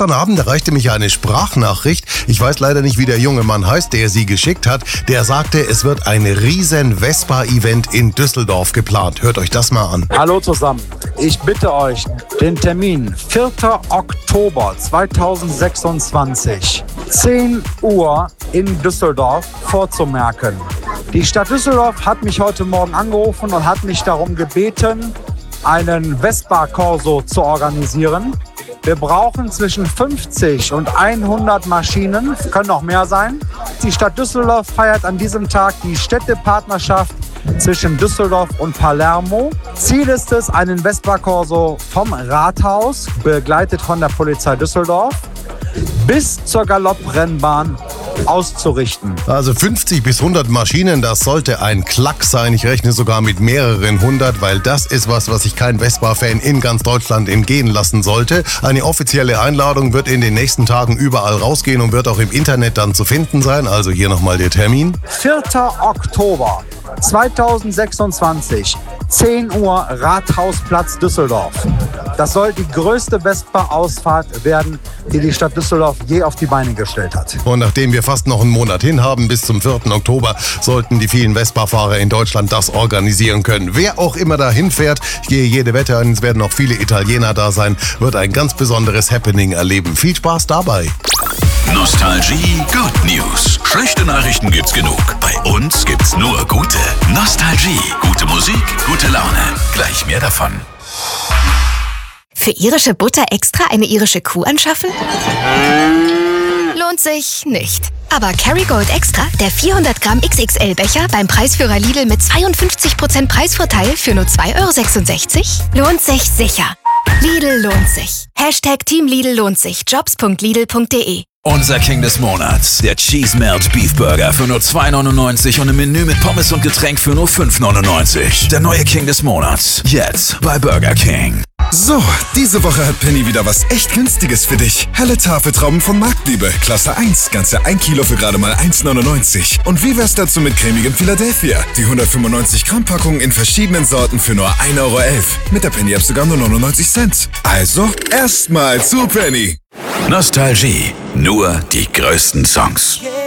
Gestern Abend erreichte mich eine Sprachnachricht. Ich weiß leider nicht, wie der junge Mann heißt, der sie geschickt hat. Der sagte, es wird ein riesen Vespa-Event in Düsseldorf geplant. Hört euch das mal an. Hallo zusammen. Ich bitte euch, den Termin 4. Oktober 2026, 10 Uhr in Düsseldorf vorzumerken. Die Stadt Düsseldorf hat mich heute Morgen angerufen und hat mich darum gebeten, einen Vespa-Corso zu organisieren. Wir brauchen zwischen 50 und 100 Maschinen, können auch mehr sein. Die Stadt Düsseldorf feiert an diesem Tag die Städtepartnerschaft zwischen Düsseldorf und Palermo. Ziel ist es, einen Vespa-Corso vom Rathaus, begleitet von der Polizei Düsseldorf, bis zur Galopprennbahn auszurichten. Also 50 bis 100 Maschinen, das sollte ein Klack sein. Ich rechne sogar mit mehreren 100, weil das ist was sich kein Vespa-Fan in ganz Deutschland entgehen lassen sollte. Eine offizielle Einladung wird in den nächsten Tagen überall rausgehen und wird auch im Internet dann zu finden sein. Also hier nochmal der Termin. 4. Oktober 2026, 10 Uhr, Rathausplatz Düsseldorf. Das soll die größte Vespa-Ausfahrt werden, die die Stadt Düsseldorf je auf die Beine gestellt hat. Und nachdem wir fast noch einen Monat hin haben, bis zum 4. Oktober, sollten die vielen Vespa-Fahrer in Deutschland das organisieren können. Wer auch immer da hinfährt, ich gehe jede Wette ein, es werden auch viele Italiener da sein, wird ein ganz besonderes Happening erleben. Viel Spaß dabei. Nostalgie Good News. Schlechte Nachrichten gibt's genug. Bei uns gibt's nur gute. Nostalgie. Gute Musik, gute Laune. Gleich mehr davon. Für irische Butter extra eine irische Kuh anschaffen? Lohnt sich nicht. Aber Kerrygold Extra, der 400 Gramm XXL-Becher beim Preisführer Lidl mit 52% Preisvorteil für nur 2,66 €, lohnt sich sicher. Lidl lohnt sich. Team Lidl lohnt sich. Jobs.lidl.de. Unser King des Monats, der Cheese Melt Beef Burger für nur 2,99 € und im Menü mit Pommes und Getränk für nur 5,99 €. Der neue King des Monats, jetzt bei Burger King. So, diese Woche hat Penny wieder was echt Günstiges für dich. Helle Tafeltrauben von Marktliebe, Klasse 1, ganze 1 Kilo für gerade mal 1,99 €. Und wie wär's dazu mit cremigem Philadelphia? Die 195 Gramm Packung in verschiedenen Sorten für nur 1,11 €. Mit der Penny App sogar nur 99 Cent. Also, erstmal zu Penny. Nostalgie, nur die größten Songs.